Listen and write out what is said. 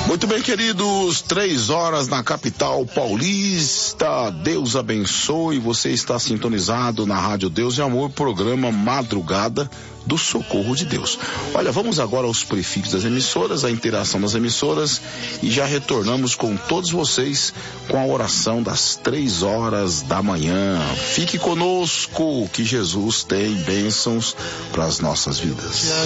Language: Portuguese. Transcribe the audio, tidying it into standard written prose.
Muito bem, queridos, 3 horas na capital paulista. Deus abençoe. Você está sintonizado na Rádio Deus e Amor, programa Madrugada do Socorro de Deus. Olha, vamos agora aos prefixos das emissoras, a interação das emissoras, e já retornamos com todos vocês com a oração das 3 horas da manhã. Fique conosco, que Jesus tem bênçãos para as nossas vidas.